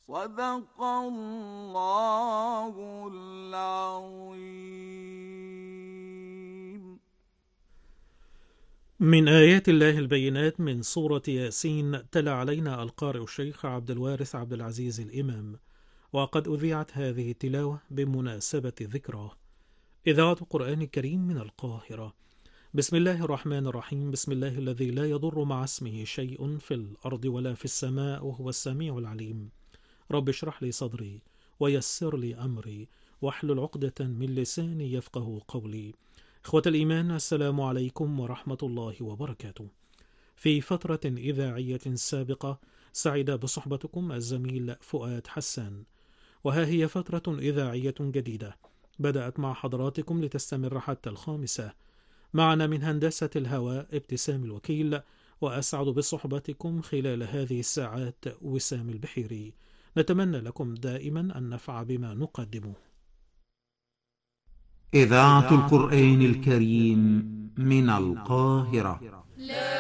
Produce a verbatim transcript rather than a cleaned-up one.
صدق الله العظيم. من آيات الله البينات من سورة ياسين، تلا علينا القارئ الشيخ عبد الوارث عبد العزيز الإمام، وقد أذيعت هذه التلاوة بمناسبة ذكراه. إذاعة القرآن الكريم من القاهرة. بسم الله الرحمن الرحيم. بسم الله الذي لا يضر مع اسمه شيء في الأرض ولا في السماء وهو السميع العليم. رب اشرح لي صدري ويسر لي أمري واحلل عقدة من لساني يفقه قولي. إخوة الإيمان، السلام عليكم ورحمة الله وبركاته. في فترة إذاعية سابقة سعد بصحبتكم الزميل فؤاد حسان، وها هي فترة إذاعية جديدة بدأت مع حضراتكم لتستمر حتى الخامسة. معنا من هندسة الهواء ابتسام الوكيل، وأسعد بصحبتكم خلال هذه الساعات وسام البحيري. نتمنى لكم دائما النفع بما نقدمه. إذاعة القرآن الكريم من القاهرة.